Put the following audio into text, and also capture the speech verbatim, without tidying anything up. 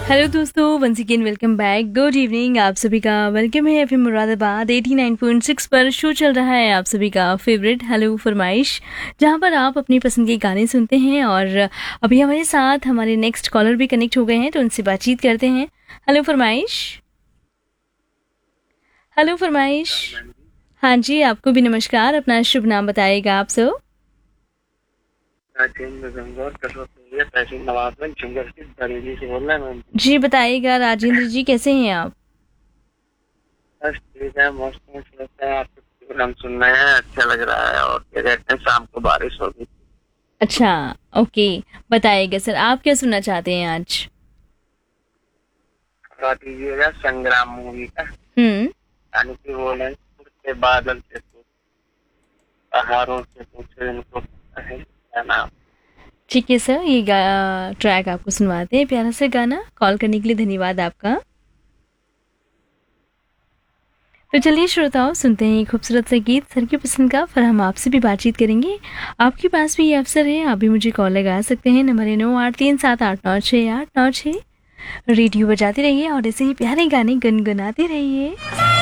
Hello दोस्तों, once again welcome back. Good evening, आप सभी का वेलकम है FM Moradabad eighty nine point six पर। शो चल रहा है आप सभी का फेवरेट हेलो फरमाइश, जहां पर आप अपनी पसंद के गाने सुनते हैं। और अभी हमारे साथ हमारे नेक्स्ट कॉलर भी कनेक्ट हो गए हैं, तो उनसे बातचीत करते हैं। हेलो फरमाइश। हेलो फरमाइश। हाँ जी, आपको भी नमस्कार। अपना शुभ नाम बताइएगा आप सब। जी बताइएगा राजेंद्र जी, कैसे हैं आप? बस ठीक है, मौसम है, आपके प्रोग्राम सुन रहे हैं, अच्छा लग रहा है। और क्या कहते हैं, शाम को बारिश होगी। अच्छा, ओके। बताइएगा सर, आप क्या सुनना चाहते हैं आज? बता दीजिएगा संग्राम मूवी का। हम्म। यानी कि वो नहीं, उड़ते बादल से पूछे, पहाड़ों से पूछे, इनको पता है क्या नाम। ठीक है सर, ये ट्रैक आपको सुनवाते हैं, प्यारा सा गाना। कॉल करने के लिए धन्यवाद आपका। तो चलिए श्रोताओं, सुनते हैं ये खूबसूरत सा गीत सर की पसंद का। फिर हम आपसे भी बातचीत करेंगे। आपके पास भी ये अवसर है, आप भी मुझे कॉल लगा सकते हैं। नंबर है नौ आठ तीन सात आठ नौ छः आठ नौ छः। रेडियो बजाते रहिए और ऐसे ही प्यारे गाने गुनगुनाते रहिए।